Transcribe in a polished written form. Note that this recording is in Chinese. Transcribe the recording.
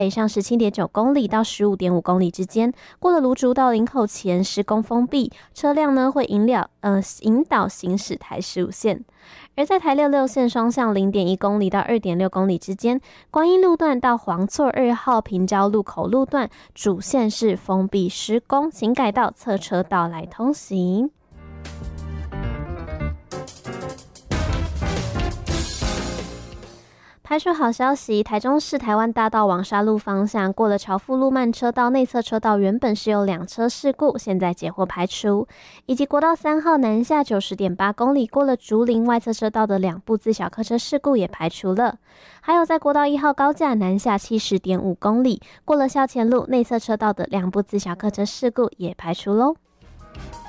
北上17.9公里到15.5公里之间，过了芦竹到林口前施工封闭，车辆呢会引导行驶台15线。而在台66线双向0.1公里到2.6公里之间，观音路段到黄厝2号平交路口路段主线是封闭施工，请改道侧车道来通行。排除好消息，台中市台湾大道往沙鹿方向过了朝富路慢车道内侧车道原本是有2车事故，现在解获排除，以及国道3号南下90.8公里过了竹林外侧车道的2部自小客车事故也排除了，还有在国道1号高架南下70.5公里过了校前路内侧车道的2部自小客车事故也排除喽。